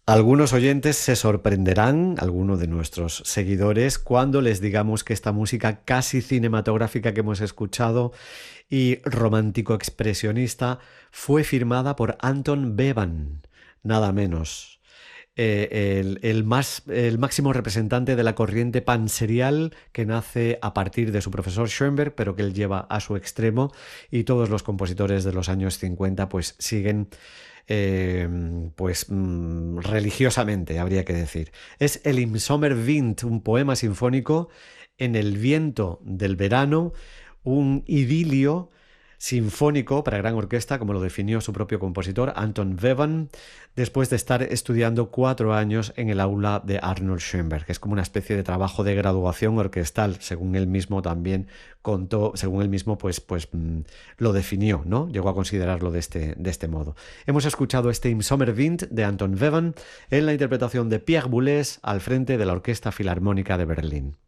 Algunos oyentes se sorprenderán, algunos de nuestros seguidores, cuando les digamos que esta música casi cinematográfica que hemos escuchado y romántico expresionista fue firmada por Anton Bevan, nada menos. El máximo representante de la corriente panserial que nace a partir de su profesor Schoenberg, pero que él lleva a su extremo, y todos los compositores de los años 50 pues siguen religiosamente, habría que decir. Es el Im Sommerwind, un poema sinfónico en el viento del verano, un idilio sinfónico para gran orquesta, como lo definió su propio compositor, Anton Webern, después de estar estudiando 4 años en el aula de Arnold Schoenberg, que es como una especie de trabajo de graduación orquestal, según él mismo también contó, según él mismo lo definió, ¿no? Llegó a considerarlo de este modo. Hemos escuchado este Im Sommerwind de Anton Webern en la interpretación de Pierre Boulez al frente de la Orquesta Filarmónica de Berlín.